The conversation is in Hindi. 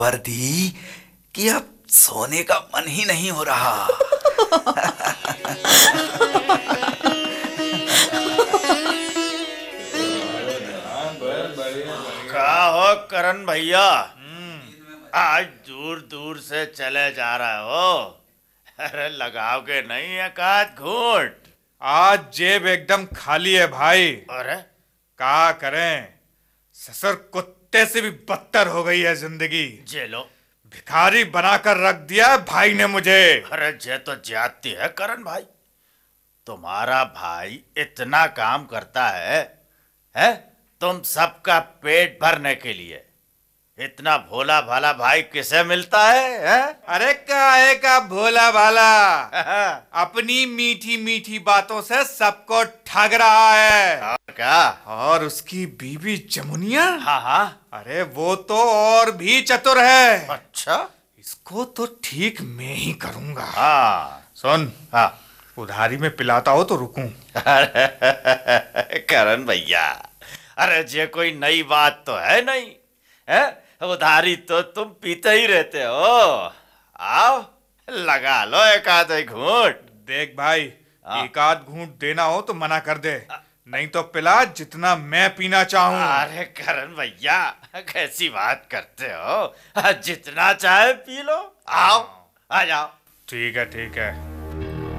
पर दी कि अब सोने का मन ही नहीं हो रहा। का हो करण भैया, आज दूर दूर से चले जा रहे हो? अरे लगाओगे नहीं एक आध घूंट? आज जेब एकदम खाली है भाई। अरे क्या करें, ससुर कुत्ते से भी बदतर हो गई है जिंदगी। जेलो। भिखारी बनाकर रख दिया है भाई ने मुझे। अरे जे तो जाती है करण भाई, तुम्हारा भाई इतना काम करता है? तुम सबका पेट भरने के लिए इतना भोला भाला भाई किसे मिलता है? अरे काहे का भोला भाला, अपनी मीठी मीठी बातों से सबको ठग रहा है। और क्या? और उसकी बीवी जमुनिया, हाँ हाँ। अरे वो तो और भी चतुर है। अच्छा। इसको तो ठीक मैं ही करूंगा। हाँ सुन, हाँ। उधारी में पिलाता हो तो रुकूं। करण भैया, अरे जे कोई नई बात तो है नहीं है। उधारी तो तुम पीते ही रहते हो। आओ लगा लो एक आध घूंट। देख भाई, हाँ। एक आध घूंट देना हो तो मना कर दे, नहीं तो पिला जितना मैं पीना चाहूं। अरे करण भैया, कैसी बात करते हो? जितना चाहे पी लो। आओ, आ जाओ। ठीक है ठीक है।